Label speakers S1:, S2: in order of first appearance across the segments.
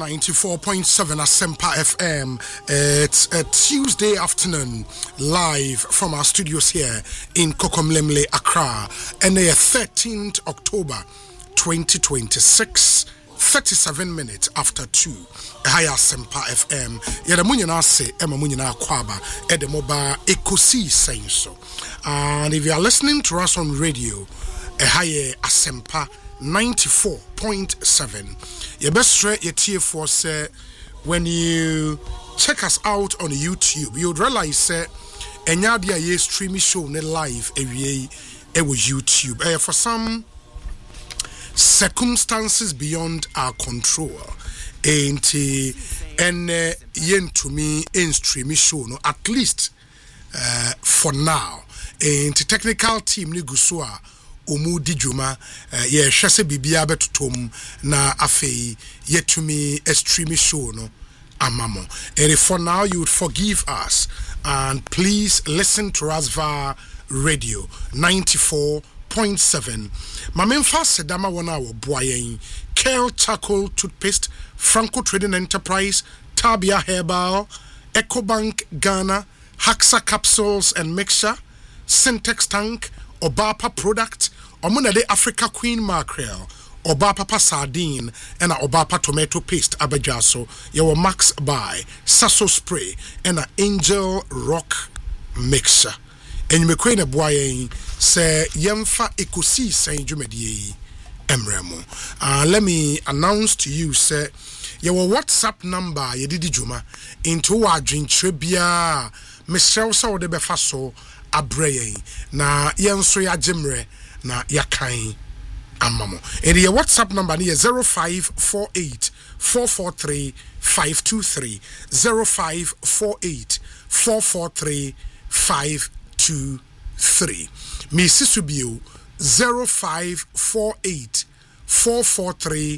S1: 94.7 Asempa FM. It's a Tuesday afternoon, live from our studios here in Kokomlemle, Accra, and the 13th October 2026, 37 minutes after 2. Higher Asempa FM. Yadamunyana se emamunyana kwaba edemoba ekosi saying so. And if you are listening to us on radio, higher Asempa 94.7. Your best straight your TF4 say when you check us out on YouTube, you would realize that enyadia ye streaming show ne live every YouTube. For some circumstances beyond our control, and yen to me in streaming show no at least for now. And technical team ni gusua Omu Dijuma, ye shase bibia betutum na afei yetumi a streaming show no amamo. And if for now you would forgive us and please listen to us via radio 94.7. Mamemfa sedama wana wo boyen Kale Charcoal Toothpaste, Franco Trading Enterprise, Tabia Herbal, EcoBank Ghana, Haxa Capsules and Mixture, Syntex Tank, Obapa Product, Omuna de Africa Queen Mackerel, Obapa Sardine, and Obapa Tomato Paste Abejaso, your Max by Sasso Spray, and Angel Rock Mixture. And you may queen a boy say Yemfa Ekusi Saint Jumedie Emremo. Let me announce to you, sir, your WhatsApp number, ye didi Juma, into our drink tribia, Michelle Saw de Befaso. Abreye na yenso ya jimre na yakai amamo. And your WhatsApp number is 0548 443 523 0548 443 523. Mrs. Subio 0548 443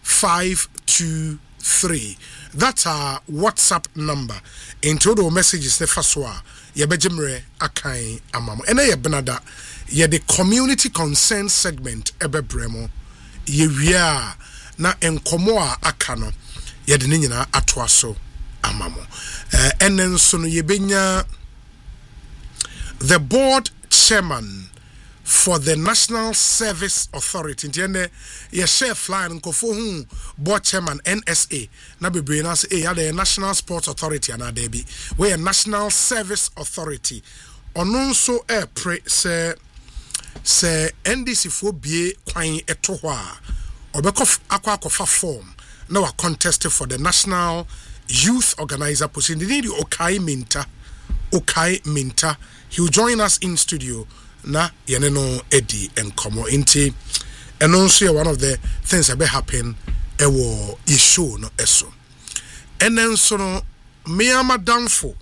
S1: 523. That's our WhatsApp number. In total messages the first one. Yebejimre akai amamo. Ena yebenada ye the community concern segment ebebremo ye wia na enkomo a akano ye de nyina atoa so amamo. Enen so no yebenya the board chairman for the National Service Authority. Ntende ye share fly nkofo hu board chairman NSA na bebre na say ya the National Sports Authority na debi we a National Service Authority ono nso pre se NDC fo bie kwan eto ho a obekọ akwa form na wa contest for the National Youth Organizer position. Need Okai Minta. He will join us in studio na yeneno Eddie and Komo inti and also one of the things that be happen ewo issue no eso and then so no Miyama Danfo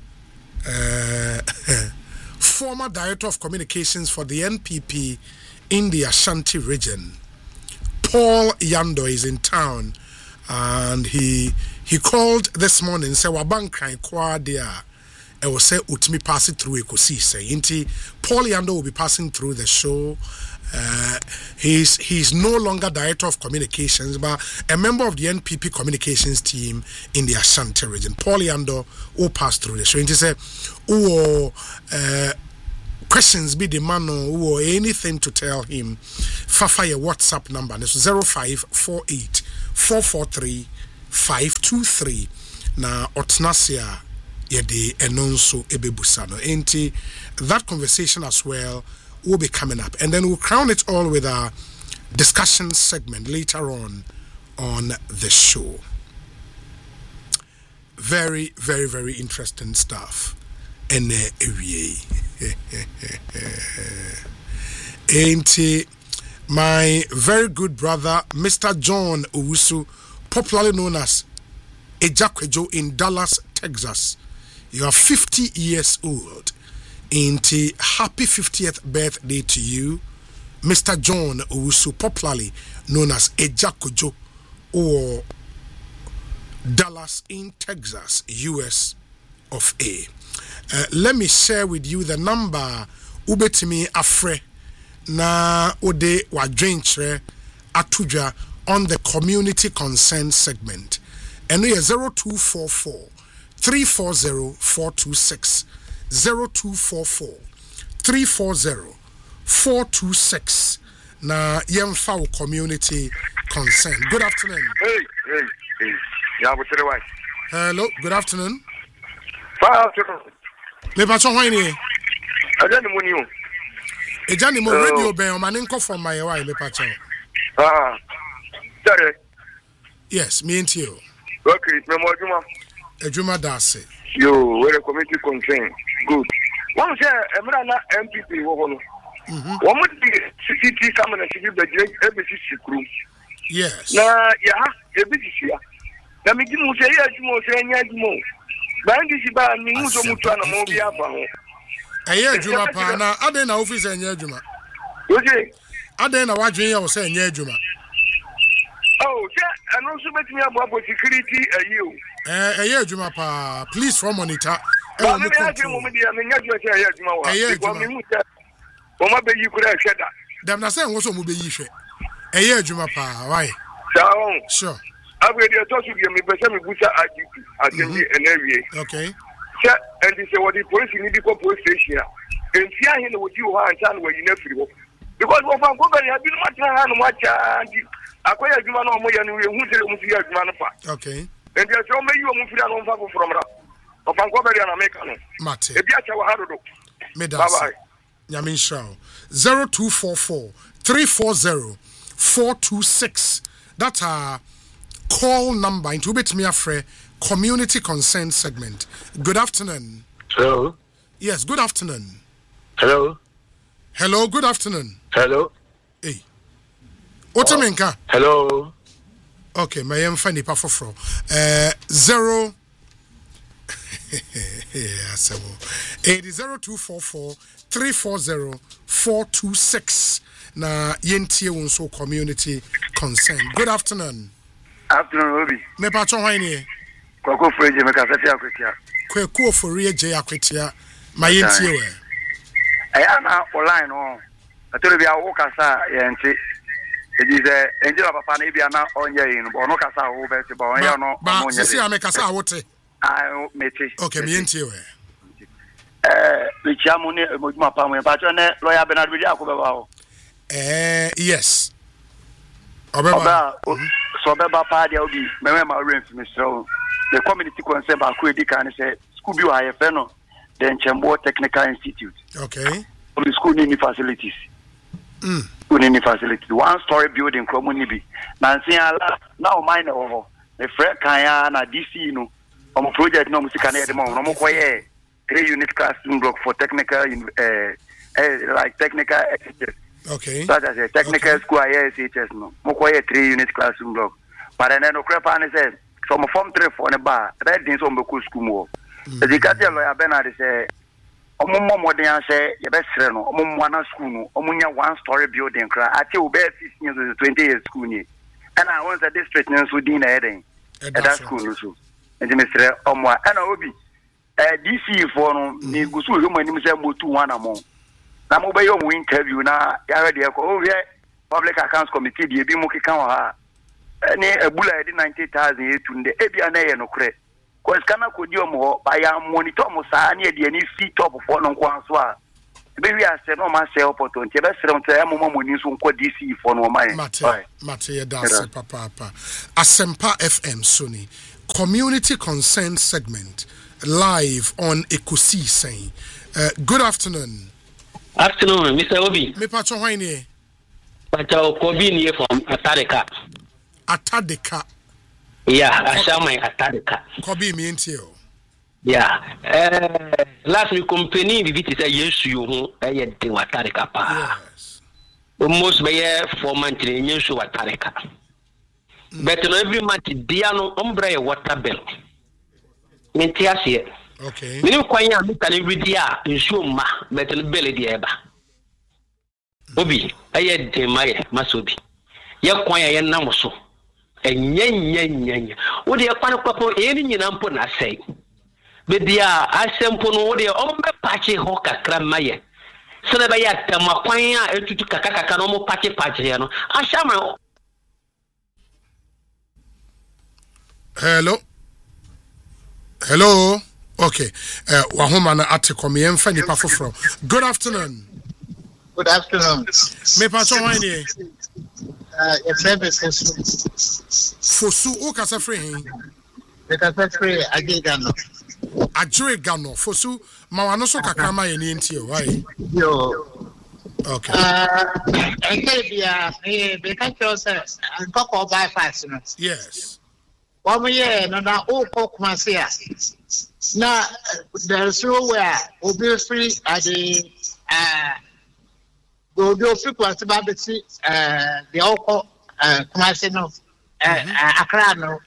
S1: former director of communications for the NPP in the Ashanti region, Paul Yando, is in town, and he called this morning say wabankran kwa dia. I will say utimi pass it through ekosi say inti Paul Yando will be passing through the show. He's no longer director of communications but a member of the NPP communications team in the Ashanti region. Paul Yando will pass through the show. Inti say questions be the man or anything to tell him. Fafa your WhatsApp number is 0548 443 523 na otnasia yede enonso ebebusano enti that conversation as well will be coming up, and then we'll crown it all with a discussion segment later on the show. Very, very, very interesting stuff. And enti my very good brother Mr. John Owusu, popularly known as Ejakwejo in Dallas, Texas. You are 50 years old. Inti happy 50th birthday to you, Mr. John Owusu, popularly known as Ejakwejo or Dallas in Texas, US of A. Let me share with you the number ubetimi afre na ode wadrentre atuja on the community concern segment. and we 0244 340 426 0244 340 426 na yemfa community concern. Good afternoon.
S2: Hey. Yeah, what's the way?
S1: Hello, good afternoon.
S2: Me
S1: pacho hwan ni?
S2: Ajani mo ni o.
S1: Ejani mo radio ben o mane nko from my wife me pacho.
S2: Sorry.
S1: Yes, me and you.
S2: Okay, me mo
S1: Ejuma dase.
S2: Yo, where the committee concern. Good. One say emra na MPP wo hono. Wo mo di CCT camera CCT be ABC crew.
S1: Yes.
S2: Na ya ABC ya. Na me di mo say ya jumo say nya jumo. Bandi si ba mi mu so mutu na mo bi afa ho.
S1: Eye adwuma pa na ade na office enye adwuma.
S2: Okay.
S1: Ade na wadwen ya wo say enye adwuma.
S2: Oh, yeah, and also make me about security you.
S1: Eye adwuma pa, please for monitor.
S2: Me ask you moment dia me nya dwo say eye adwuma wa. Because me mu say o ma be yi kura hweda.
S1: Dem na say wo so mo be yi hwe. Eye adwuma pa, why? Sure.
S2: Abwe dia to so bi me be say me busa IGP atembi enewie.
S1: Okay.
S2: Sir, and this what the police need to police station. And see here no di ho antan we na firi ho. Because we fan go be ya bi no matna ha no macha ndi. Akoya adwuma no mo ya no we hu tere mo fi adwuma no fa.
S1: Okay.
S2: And dia so me yi o mo firi no fa go from ra. O fan go be na make no.
S1: Mate.
S2: E bi acha wa hadodo.
S1: Me das. Bye bye. Nyamin Shao. 0244 340 426. That's our call number into bit me afre community concern segment. Good afternoon.
S3: Hello.
S1: Yes, good afternoon.
S3: Hello.
S1: Hello, good afternoon.
S3: Hello.
S1: Hey. Otemenka.
S3: Hello.
S1: Okay, my am funny pa foforo. 0 0244 340 426 na yentie won so community concern. Good afternoon.
S2: Afternoon, Obi.
S1: Me pa chon hwan ni?
S2: Kwako Freje me ka safi akwetia.
S1: Kwaku ofori je akwetia. Ma yentie we.
S2: Aya na online no. Atoro bia wo kasa yente. Eji se enje papa na bia na onye yin bo no kasa wo be se bo onye no onye.
S1: Ba sisi ame kasa wote.
S2: Ah, meti.
S1: Okay, me yentie we.
S2: We chamu ne mojuma pa mo pa cho ne lawyer Bernard Bidi akobeba ho.
S1: Yes.
S2: Obeba so beba pa dia obi me ma rent me so the community concern ba ko edi kan say school bi wa ye no the Nchembo Technical Institute.
S1: Okay.
S2: The school need facilities. School need facilities. One story building komuni bi. Na nsia now mine over. The friend kan na DC no. Omo project no musika na edema no mo koye 3-unit classroom block for technical like technical exercise.
S1: Okay.
S2: Such as a technical school ISHS no. Mo koye 3-unit classroom block. But then no crap and says so mo form 3 for the bar. That things on the school mo. The Catholic lawyer Bernard say omo modern say ye be sere no omo mwana school no omo nya one story building kra ati o be 15 years 20 years school ni. And I want the district no so din na eden. That school no so. And me sere omo and obi DC for no ni gusu human ni say motu one among. Na mo be yo mo interview na ya ready ko o here public accounts committee die bi mo keka wa ha. Ni ebula e 90,000 etunde e bia na ye no kre. Cause kana kodi omo ba ya monitor mo sa na e de ni fit top for no kwan so a. Be wi ase no ma say opportunity be sere mo tell mo moni so nko DC for no man.
S1: Mate ye dance papa. Asempa FM Sony community concern segment live on Ekusi saying good afternoon.
S4: Afternoon, Mr. Obi.
S1: Me pacho hwan ni?
S4: Pacho Kobi ni from Atadeka.
S1: Atadeka.
S4: Yeah, Ashamai Atadeka.
S1: Kobi me ntio.
S4: Yeah. Last week company visit say yesu you ho e de Atadeka pa.
S1: Yes.
S4: Almost be 4 months in yesu Atadeka. But every month dia no umbrella water bill. Mentiasie.
S1: Okay.
S4: Mini kwanya mita ni widia nsuo ma metal bill di eba. Obi aye de maye masobi. Ye kwanya ye nam so. Enya. Wo de kwan kwapo e ni nyina mpo na sei. Be dia asempo no wo de ombe pache ho kakra maye. Sene ba ya tama kwanya etutu kakaka no mo pache ye no. Ashama
S1: Hello. Okay. Wahoma na ate me emfa nipa foforo. Good afternoon.
S3: Good afternoon.
S1: Me pacho wan ni?
S3: Your service is
S1: Fosu o kasa free.
S3: the free Agigano.
S1: Ajure Gano. Fosu ma wano so kakra ma ye ni ntie why?
S3: Yo.
S1: Okay.
S3: Because yourself and talk about bypass.
S1: Yes.
S3: 1 year, no, now, all cook Masia. Now, there's nowhere, obviously, at the go do frequency about the Oko Masino, Acrano.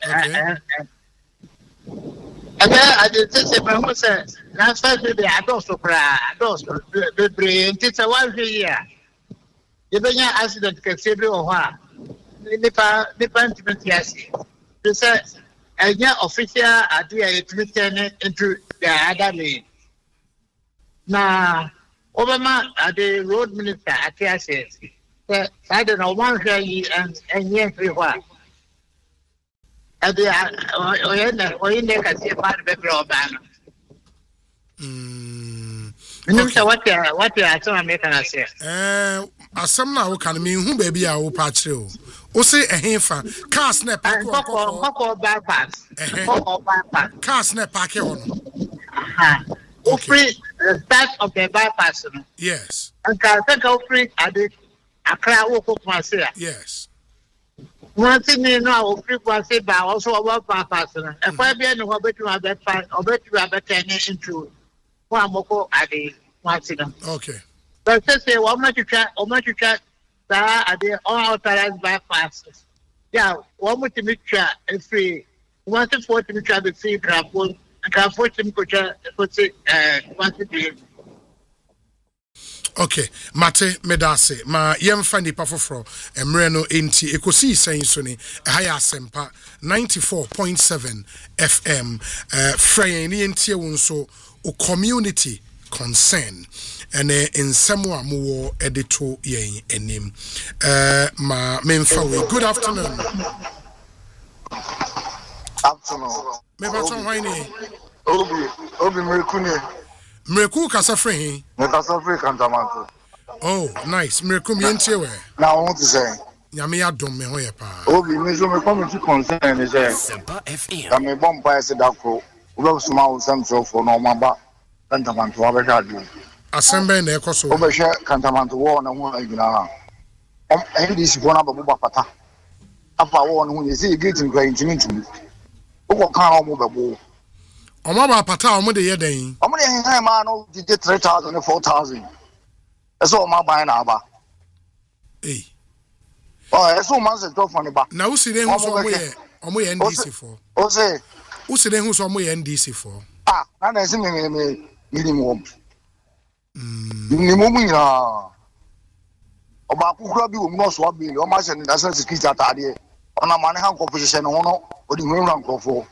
S3: And then I did say, my say, that's first day, I don't so cry, I don't so brain, it's a 1 year. You don't have accident, can save you or what? Nipa, yes. They said, and yeah, official idea to return into the other lane. Now, Obama, the road minister, at says, I don't know, one day and yes, we were. At the or in there, can see a part of the Obama. What you are so American, I say.
S1: Asam na wo kan me hu ba bia wo pa kire o. O se ehefa cars na park
S3: ko bypass.
S1: Cars na park ho no.
S3: Free start of the bypass.
S1: Yes.
S3: And can take out free at the Accra wo ko kwase.
S1: Yes.
S3: One thing you know, free kwase ba also about bypass. And for be no betu abefa, obetu abetene into one moko at the one.
S1: Okay.
S3: But say what much you try that are the unauthorized bypass. Yeah, one much to make sure it's free. One to 40 to try to see Crapple and can force him to quantity.
S1: Okay, Mate Medase, ma yemfa nipa foforo emre no enti ekosi sen so ni haya sempa 94.7 FM frey ni entie wonso o community concern ene nsemo amuwo edito yen enim ma memfa we. Good afternoon. Me ba ton wine
S5: Obi
S1: Mreku kasa free
S5: Kantamanto.
S1: Oh, nice. Mreku mi entie we.
S5: Now I want to say
S1: Nyame adom me ho ye pa.
S5: Obi me so me community concern is
S6: Sempa FM.
S5: Me bomb pa se dako. We suma wo samso for no maba Kantamanto abehadu.
S1: Asembe na ekoso.
S5: Obehwe Kantamanto wo na ho agina. NDC ko na babu bapata. Afa wo no ho ye say gate nkwa intimi. Wo kan o mo babo.
S1: Omo ba pata omo de yeden.
S5: Omo de hen ma no di 3,000 and 4,000. Eso ma ban na aba.
S1: Eh.
S5: Oh, eso man se to fun ba.
S1: Na usire hu so omo ye NDC for.
S5: O say
S1: usire hu so omo ye NDC for.
S5: Ah, na se me minimum. Minimum ya. Oba kukura bi wo mu no so abeli. O ma se ni national security atade. Ona mane han composition no no. Odi hu ran krofo.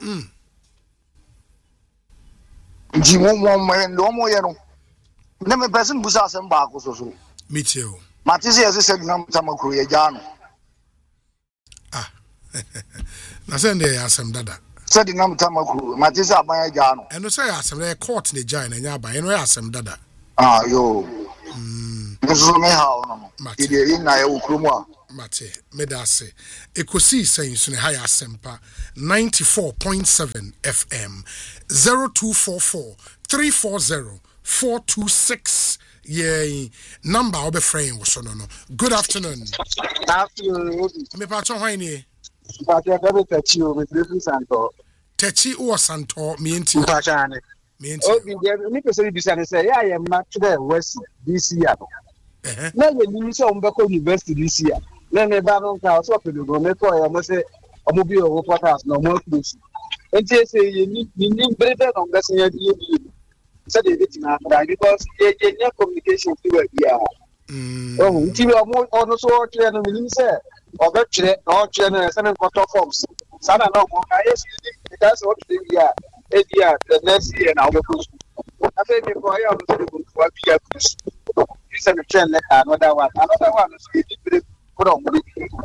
S5: Nji mo ndo mo ye no. Na me person busa asem ba ko so.
S1: Me too.
S5: Matisi ese se gnam tamakuru ye jano.
S1: Ah. Na sende asem dada.
S5: Se di gnam tamakuru. Matisi aban ye jano.
S1: Eno say asem na court ne jai na nya ba. Eno asem dada.
S5: Ah yo. Nso me ha ono. Ide ina ye ukrumu a.
S1: Mate medase ekosi sen so ne high asempa 94.7 FM 0244 340 426 yeah number obe friend wo so no. Good afternoon.
S3: Afternoon.
S1: Me pa chon hwan ni?
S3: But you have to touch you with this Santo.
S1: Techi o Santo me enti.
S3: Pachane.
S1: Me enti.
S3: Oh, me person be say yeah, I am not today West this year. Na ye ni so mbeko university this year. Na me ba no ka so pe do me ko ya mo say omo bi o podcast na omo close. Enti say ye ni brebe no mbese ye bi. Say dey bit na after because ye communication ti wa bia. Oh, nti we omo ono so clear no me say obe kire na o kire na say me photo forms. Sana na omo ka yes that's what we are. Edia the next year na obe close. I say me ko ya no say go for bia close. You say the trend another one is really put on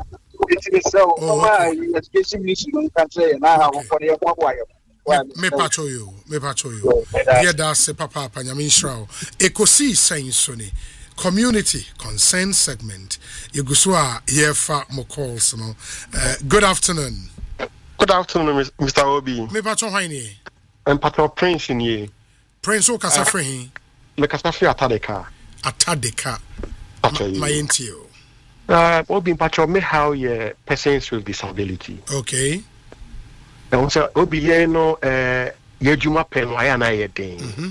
S3: It's so my education mission country and I have for the one.
S1: Me patrol you. Yeah, that's a papa Panyamin Shrow. Ekosi saying Sonny. Community concern segment. Yuguswa Yefa Mokols. Good afternoon.
S6: Good afternoon, Mr. Obi.
S1: Me patrol Haini.
S6: I'm Patrol Prince in ye.
S1: Prince Okasafri.
S6: Me Kasafi Atadeka.
S1: Atadeka. My intio.
S6: Obi Patrol me how ye persons with disability.
S1: Okay.
S6: And so Obi ye no ye juma pen why na ye den.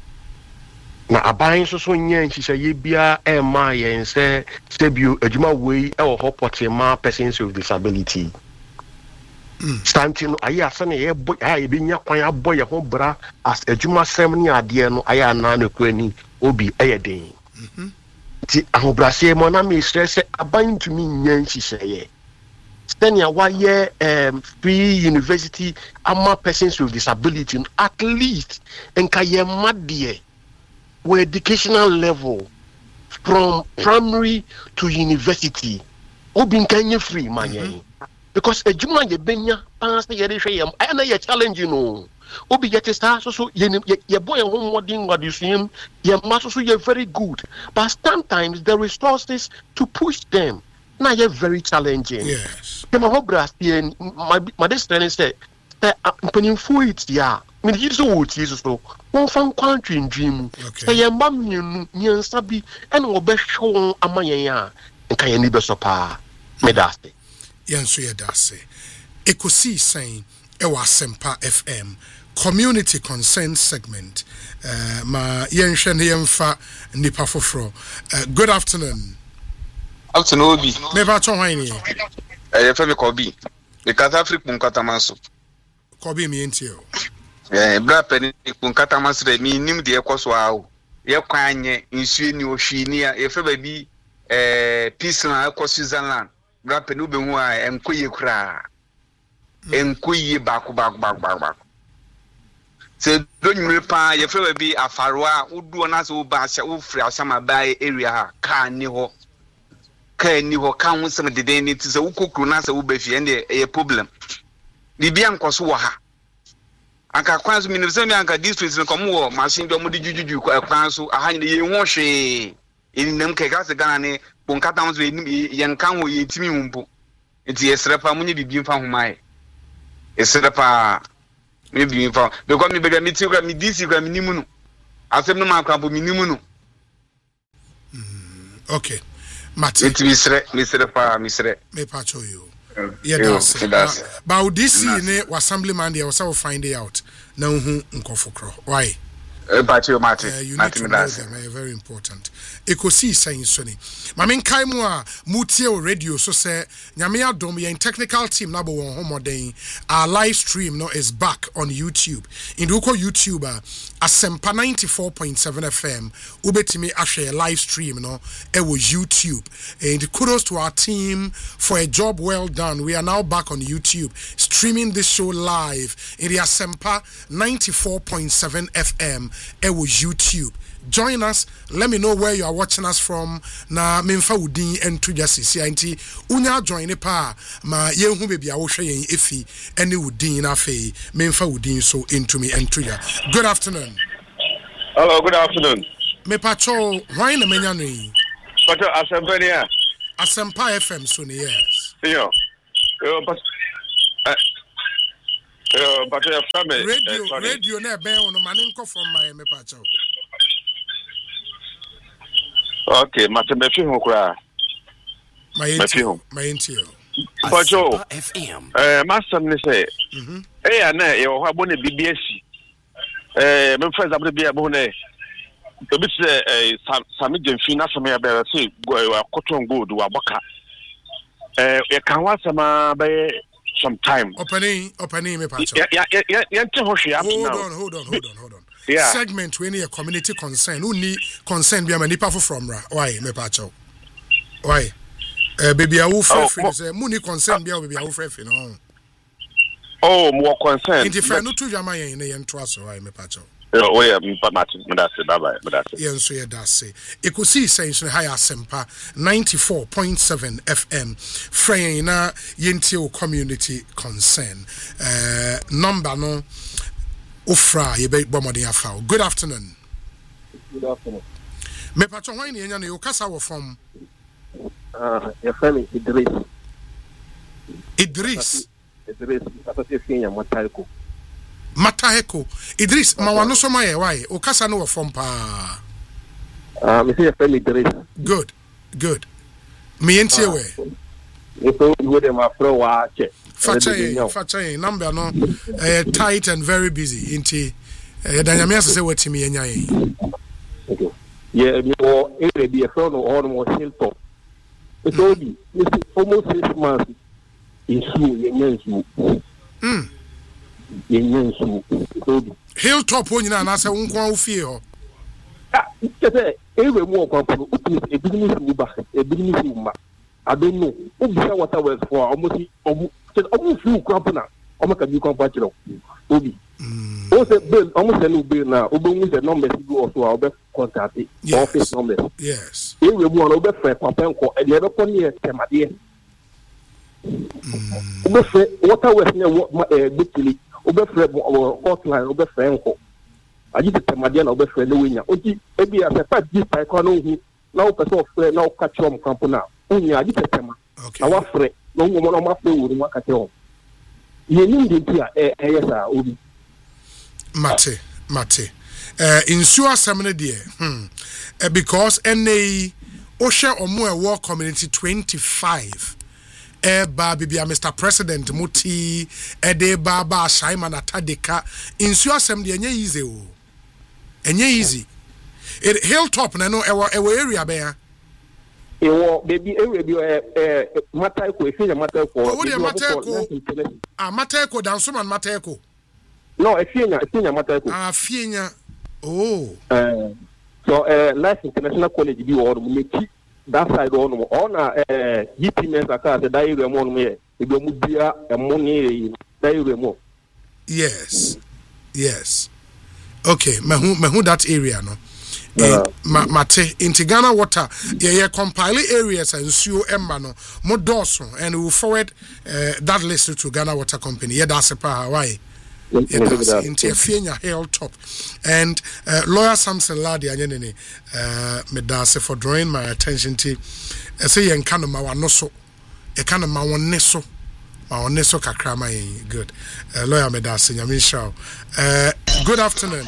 S6: Na aban so nya nchi se ye bia e ma ye nse sebiu adwuma wei e wo hopote ma persons with disability. Stantin ayi asane ye boy ayi bi nya kwan aboye ho bra as adwuma sem ni ade no ayi ana na kwani obi eye den. Ti ahobrase mo na me stress aban tumi nya nchi se ye. Stenia waye free university ama persons with disability at least enka ye madie where educational level from primary to university obi nka free man because ejuma ye benya pass ye dey hwe I na ye challenge no obi get star so ye boy ho modern what you see ye ma so ye very good but sometimes the resources to push them na ye very challenging.
S1: Yes.
S6: My hobras my destiny say putting food ya me you so Jesus so one fan country dream say ye mam nyen sabi and wo be hwo amayen ya nka ye ni be so pa me daste
S1: yen so ye daste Ekosi saying ewa Sempa FM community concern segment ma yen hwe ne yemfa nipa foforo. Good afternoon.
S7: Afternoon Obi.
S1: Me ba cho hwan ni?
S7: Ye fe me Kobi. Me kata Africa Nkatamanso.
S1: Kobi mi entio.
S7: Bra peni Nkatamanso de mi nim de ekoso awo. Ye kwan anye nsuo ni ohwi ni ye fe ba bi peace na ekoso Switzerland. Bra peni ube hu a enkoye kura. Enkoye bako. Se do nyure pa ye fe ba bi afaroa udu na se uba sha ufri asama bai area ha ka ni ho. Can you come some of the day need to say, Ukunasa will be a problem. The Bianco's waha. Anka Quans Minnesota Anka districts and come machine domodi juju, council, a hundred wash in them Kagas Gane, Boncatams with Yankan with Timumbo. It's a srepa money be found my a srepa maybe found. The government began me to me this you got minimum. I said no man camp minimum.
S1: Okay. Mate.
S7: It Mr.
S1: Me pacho you. Yeah, that's but this ne assemblyman there was find it out. Na hu nkofokro. Why?
S7: Pacho Mate.
S1: You need to know them, very important. Ekosi saying Sonny. Mamin kaimu a mutie radio so say nyame adom ye technical team na bo won homoden. Our live stream no is back on YouTube. In the YouTuber Asempa 94.7 FM ubetimi ahwe live stream no e wo YouTube. And kudos to our team for a job well done. We are now back on YouTube streaming this show live in the Asempa 94.7 FM e wo YouTube. Join us. Let me know where you are watching us from. Na memfa udin entu jasisi anti unya join pa ma yenhu bebi a wo hwe yen efi ene udin na fe memfa udin so into me entu ya. Good afternoon.
S8: Hello, good afternoon.
S1: Me pacho why na menya no yi?
S8: Pacho Asempa ni a.
S1: Asempa FM so ne yes.
S8: Yo. Pacho ya family.
S1: Radio na be ono mane nko from my me pacho.
S8: Okay, Matemefi Hokra.
S1: My intio.
S8: Pacho FM. Master ni say. Na e ho abone BBS. Me friends abone bia bo na. Obi say Sami Gemfi na so me ya be say Cotton Gold wa boka. E kan wa sama be some time.
S1: Opening me pacho.
S8: Yeah,
S1: hold on. Yeah. Segment when a community concern. Who need concern be a manipa from ra. Why me pacho? Why? Baby I will free say money concern be a baby I will free no.
S8: Oh, more concern.
S1: In the no to jama yen to us why me pacho.
S8: Oh yeah, Martin, bye.
S1: Yes, so that's it. Ekusi saying high asempa 94.7 FM. Freyna Yentio community concern. Number no Ufra yebe bomodi afao. Good afternoon.
S9: Good afternoon.
S1: Me patron why ni enya no kasa wo from
S9: your friend Idris.
S1: Idris
S9: Asase Finya
S1: Mataheko. Idris mawano so maye why o kasa no wo from pa.
S9: Me say your friend Idris.
S1: Good. Me entie we.
S9: If you would my pro wa che.
S1: Facha number no tight and very busy inti danyame say watimi enya yen.
S9: Okay. Yeah, me o ere be a friend or almost hilltop. It's only almost 6 months in Yensu.
S1: Hilltop when you na say unko ofie ho.
S9: Say every more company a business uba. I don't know. Ubisa water was for almost few company. Almost a new company. Obi. Also bill almost a new bill now. Ubu the numbers go also our best contact office numbers.
S1: Yes.
S9: Here we want over for Papenko and the other one here Temadi. Water was near what literally over hotline over Franco. I did the Temadian over Fredoina. Oji, maybe as a fact, this I can't now person of now catch on company. Only I did a tema.
S1: Okay.
S9: I was free. No woman on my phone would work at home. You need it here, yes,
S1: Mate. Insure Samene dear. Because NA Osha Omo War Community 25. Bibia Mr. President Muti Ede Baba Simon Atadeka insure Assembly enye easy it Hilltop na no ewa area be
S9: baby area be Mateko efinya Mateko
S1: Mateko danso man Mateko
S9: no efinya Mateko
S1: fienya oh
S9: so Life International College be or meki that side on GPMS aka the diary mo me e be mu bia e mo ni diary mo.
S1: Yes okay mehu that area no mate Ghana Water ye compile areas and suo emba no mo doso and we will forward that list to Ghana Water Company yeah that's a Hawaii into Fienya Hilltop and lawyer Samson Ladi anyenene medase for drawing my attention to say yen kanu ma wano so e kanu ma wonne so kakrama yen good lawyer medase nyamisha good afternoon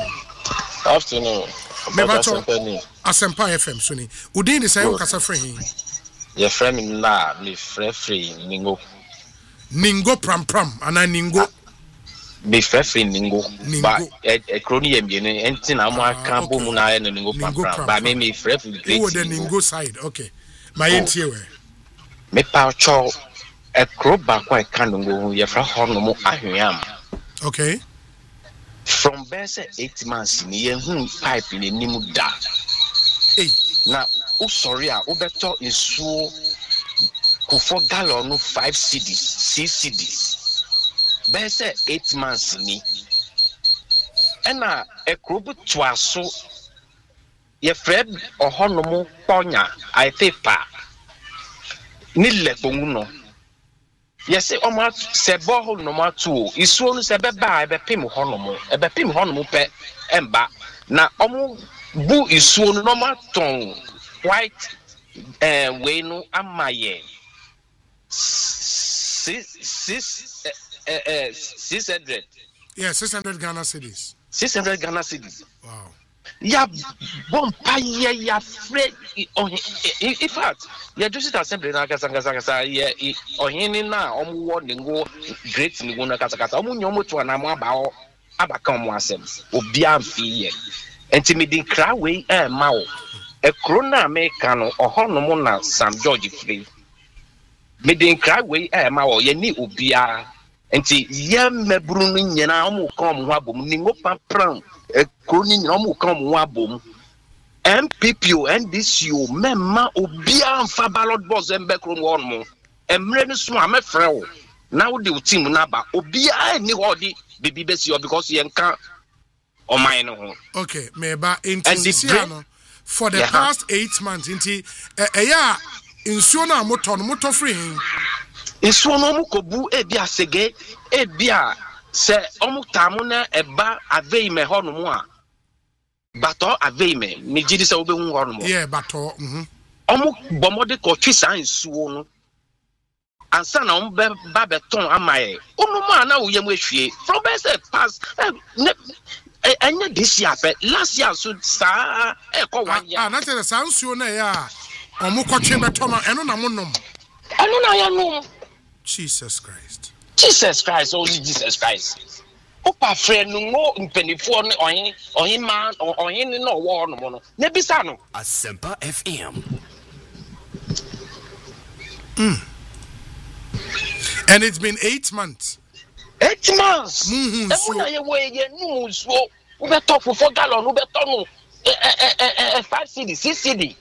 S1: me bacho Asempa FM suni udin say o kasa free
S10: ye frame na me free
S1: ningo pram ana ningo
S10: be free ningo but a crony mbien enti na mo aka bom na ya ningo pram but me free great
S1: the ningo side okay my entie we
S10: me pa cho a crop back kwa kanungo ye fra hono mo ahweam
S1: okay
S10: from best 8 months ni ye hu pipe ni nimu da na o sorry a o beto isu ko for gallon 5 cedis 6 cedis best 8 months ni ena e krobu twaso ye fred ohonomo ponya I paper ni leponu no yes o ma se bo no ma tu isuo no se be ba e be pim honomo pe emba na omo bu isuo no ma ton white we no amaye 600
S1: yeah 600 Ghana cedis
S10: 600 Ghana cedis
S1: wow
S10: ya bompa ya free in fact ya just assembly na kasa ya ohini na omuwo ningo great ningo na kasa omunyo to na mo abaka omo asem obi amfi ye enti me din cry we ma o e krona America no ohono na Sam George free me din cry we ma o ye ni obia enti ye meburu no nyina omo kom ho abom ningo papran e kroni nyina omo kom ho abom MPPO NDCO memma obia mfa ballot box embe krom won mo emre no so amefrɛ wo na wo de team na ba obia ni ho di bibi besi because ye nka ɔman no ho.
S1: Okay, meba into for the past 8 months into eya nsuo na moto free.
S10: Nsuo no mo kobu ebi asege ebi a se omo tamu na eba avei me ho no mo a bato avei me me gidi se obehu ho no mo.
S1: Yeah, bato.
S10: Omo bomode ko twi san nsuo no. Ansa na omo ba beton amaye. Ono mo ana wo yam ahwie. From be say pass anya this year last year so sa ko 1 year.
S1: Na tell san nsuo na ya omo ko twe beton eno na mo nom.
S10: Eno na ya nom.
S1: Jesus Christ.
S10: Only Jesus Christ. Opa friend no mpenifo no ohin man ohin no wo no mo no. Na bisa no.
S11: Asempa FM.
S1: And it's been 8 months.
S10: 8 months. Na ye we nu so. We be talk for 4 gallon, we be talk no 5 cedi, 6 cedi.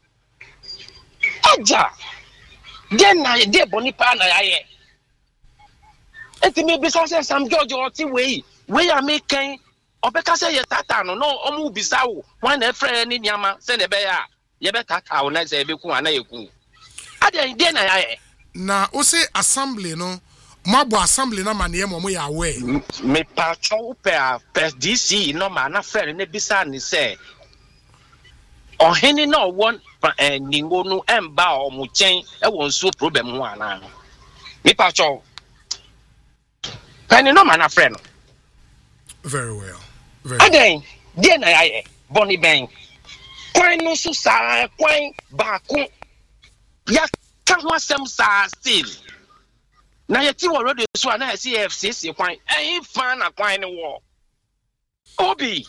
S10: Aja. Den na de boni pa na ya ye. Eti me bisa say Sam George oti we amaken obeka say ye tata no omu bisa wo wan na frɛ ni niama say ne be ya ye be tata wo na say be ku ana ye ku. Ade den na ya ye.
S1: Na o say assembly no mabo assembly na mane mo ya we.
S10: Me pa cho pe DC no ma na frɛ ne bisa ni say ohini na won ningo no emba omu chen e won so problem ho ana me pa cho penny no man a friend.
S1: Very well.
S10: Aden dey na ya boni ben kwan no so sa kwan ba ko ya ka ho asem sa still na ye ti wo road so na CFCC kwan eh fan na kwan no wo obi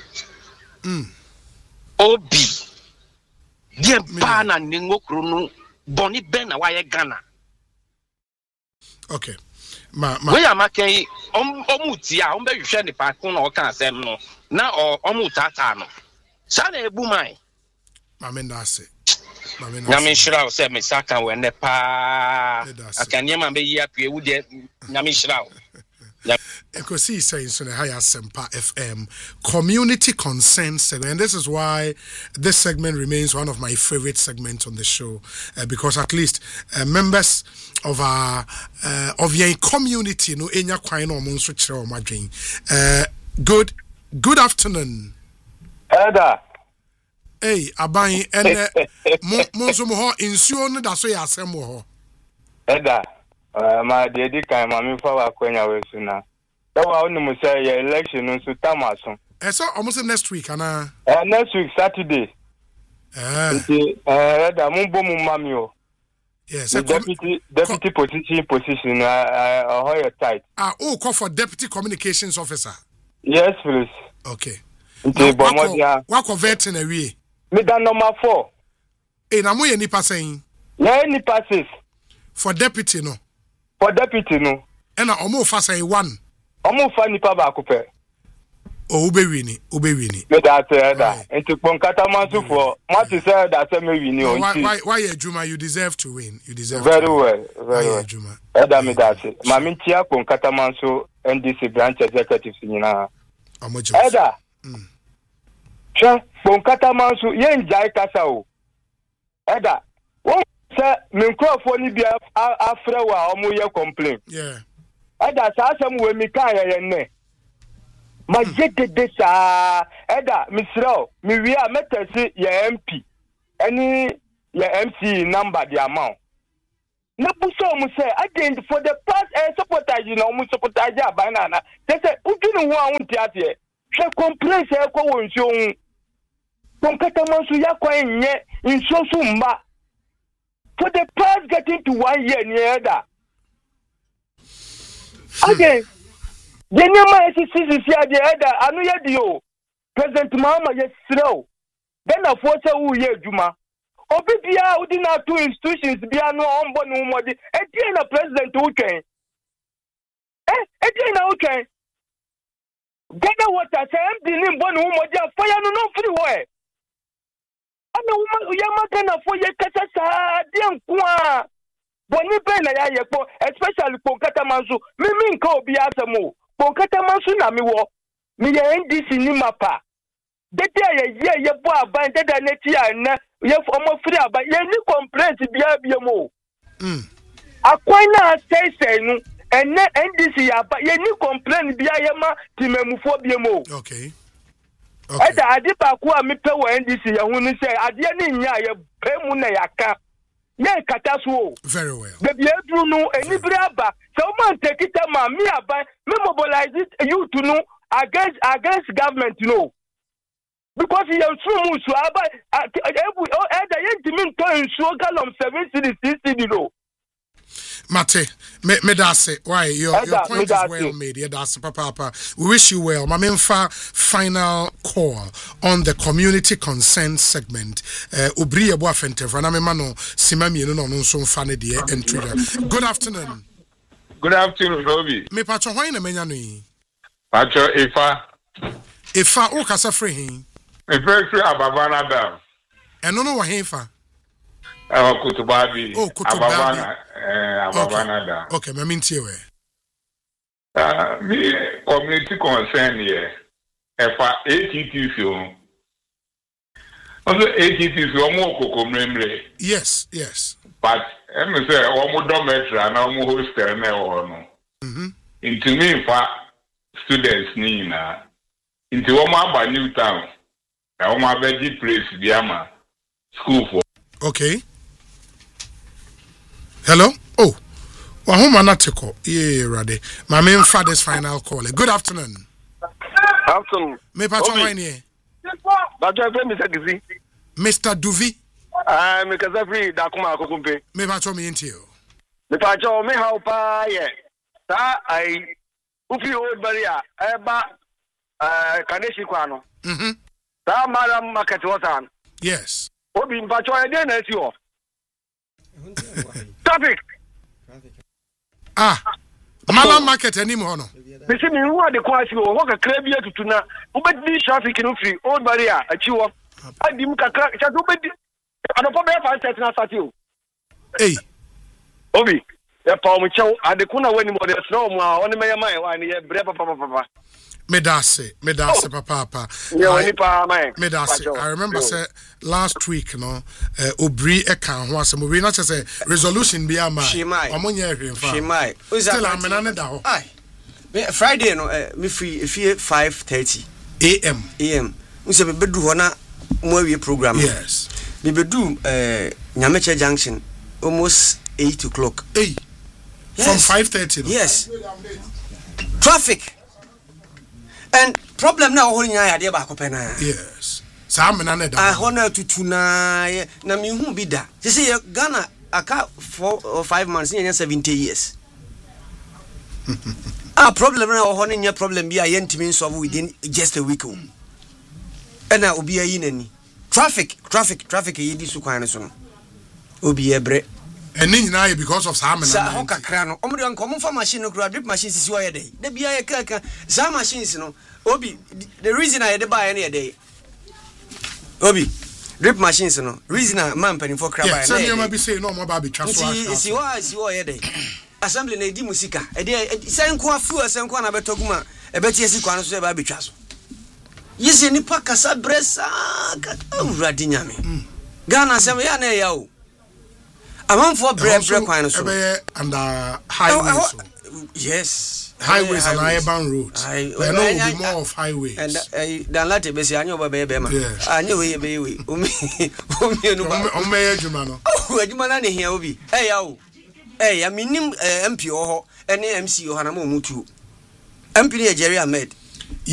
S10: die ba na ningo kro no boni ben na wa ye Ghana.
S1: Okay.
S10: We are making omutia ombe hwehwe ne pa ko na o kan asem no na omutata no sana ebu mai
S1: mame ndase
S10: nyame shira o se me saka we ne pa akanye ma be yi apue wu de nyame shira o
S1: Ekosi saying so na higher Sempa FM community consent segment, and this is why this segment remains one of my favorite segments on the show because at least members of our of your community no enya kwan no mo nso kire o madwen. Good afternoon.
S12: Eda.
S1: Hey, aban ene mo nso mo ho insuo no da so ya asem wo ho.
S12: Eda. Ma de kan ma mi fa wa kwenya we su na. That wa onu mo say your election nso tamaso.
S1: So almost next week ana.
S12: Next week Saturday. Eda mo bo mo mami o.
S1: Yes,
S12: deputy position how you tight.
S1: Call for deputy communications officer.
S12: Yes, please.
S1: Okay.
S12: What
S1: convert in a way?
S12: Me dan number 4.
S1: Na mo ye nipa saying.
S12: Yeah, nipa 6.
S1: For deputy no.
S12: For deputy no.
S1: And omo fa say 1.
S12: Omo fa nipa ba ko pe.
S1: Ubewini.
S12: Me that that. Enti Ponkata Mansu for what is said that me win o.
S1: Why Juma you deserve to win. You deserve
S12: very
S1: to
S12: well. Very well.
S1: Juma.
S12: Eda me that. Ma min tia Ponkata Mansu NDC branch executive nyina. Eda. Sha Ponkata Mansu ye njai kasa o. Eda. Won say me nkrofo ni bia afre wa omo ye complain.
S1: Yeah.
S12: Eda sa asem we mi kan ye ne. Ma jede sa eda misrao mi wi a metesi ye MP any ye MC number the amount na buso mu say agent for the past supporters you know mu supporters abana na say udinu ho a unti ate she complain say ko wonso hu Ponkata Mansu ya kwa nye insosu mba for the past getting to 1 year ni eda again Yenyama SCCC ade eda anu ye dio President Mahama yesrew then na force wu ye adwuma obi bia udi na two institutions bia no ombo no modi e na president wu twen e na wu twen Ghana water say MD ni mbo no modi afaya no free wo e ana wu ya Ghana fo ye kasa sa de nko boni be na ya yepo especially Ponkata Mansu mimi nka obi asemo Ponkata Mansu na mi wo me NDC ni mapa dede ye bo aban dede na ti ana ye omo free aban ye ni complaint bia mo akwan na say no ene NDC ya ba ye ni complaint bia ye ma timemufo bia mo
S1: okay
S12: Eda adipa ku a mepe wo NDC ye hu ni say ade ni nya ye pemu na yaka ye kata so
S1: very well
S12: the biedru no eni braba so man take it ma me aban me mobilize youth no against government because you assume so aba eda ye ntimi to nsuo gallon 7 cedi 6 cedi no
S1: Mate, me dase. Why your point is well made. Yeah, that's papa. We wish you well. Mamemfa final call on the community consent segment. Ubri ebo afente fana me mano simami no no so fane de entry. Good afternoon.
S11: Good afternoon, Robbie.
S1: Me pacho hwan na menya no yi.
S11: Pacho Ifa
S1: o kasa free hin.
S11: Me free Ababana da.
S1: Eno no wo hin fa.
S11: Kutubabi.
S1: Oh, Kutubabi.
S11: Ababana da.
S1: Okay, me mintie we.
S11: Me community concern here. Efa ATTC o. Also ATTC o mo kokomremre.
S1: Yes.
S11: But me say o mo dormitory na o mo hostel na o no. Into me fa students ni na. Into o mo aba New Town. E o mo abeji place biama school for.
S1: Okay. Hello? Oh. Wahoma natiko. Yeah, Rade. My main father's final call. Good afternoon.
S8: Afternoon.
S1: Me patron wine here. Mr. Duvi.
S8: Me kaza free da kuma akokumpe.
S1: Me patron me into you.
S8: Me patron me how pa ye. Ta ai ufi old barrier eba kaneshi kwano. Ta madam market wasan.
S1: Yes.
S8: Obi patron e dey na eti o. Topic.
S1: Mala market any more no.
S8: Bisi mi who the quality o wo kakra bi atutu na ubedi traffic no free old barrier achiwo. Adim kakra cha ubedi anopo be fa set na sati o.
S1: Hey.
S8: Obi, e pa o mchew adekuna wani mo de snow mo a oni meya mai wa ni ye bre papa.
S1: Medase papa.
S8: Yeah, wani pa mai.
S1: Medase. I remember say last week no obri e kan ho asem obri na say resolution bi ama. Omonya ehwe fa.
S13: Shimai.
S1: Still amena ne da ho.
S13: Friday no me free 5:30 am. Unse be bedu ho na mo awie program.
S1: Yes.
S13: Me bedu Nyameche Junction almost 8 o'clock.
S1: Hey. Yes. From 5:30.
S13: Yes. Traffic. And problem now holding ya de ba kopena.
S1: Yes. Sa amena ne da.
S13: I honor tutu na me hu bi da. Say Ghana aka 4 or 5 months in 70 years. Problem now holding your problem be a yentimi solve within just a week. And now obi ayi nani. Traffic ye di su kwan so no. Obi ebre.
S1: And then because of Sam and
S13: Kakra no. Omo de anko fa machine no drip machine sisi wo ye dey. Da bia ye kaka za machines no. Obi the reason I dey buy any day. Obi drip machines no. Reason I man penny for crab buy.
S1: Yeah, so you might be saying no more baby transfer.
S13: Si wo ye dey. Assembly na di musika. E dey say nko afu asenko na betoguma. E beti esi kwa no so e ba betwa so. Yesi nipa kasa bresa ka uradi nyame. Ghana sem ya na ya o. Among for bread kwan so
S1: and highways.
S13: Yes.
S1: Highways and urban roads. I know will be more of highways.
S13: And dan lati be say anyo ba be ma. Anyo we. Omi no ba.
S1: Omi adwuma no.
S13: Adwuma na ne hia obi. Ya o. Ya minim MP ho ene MC ho na mo mutu. MP ne Jerry Ahmed.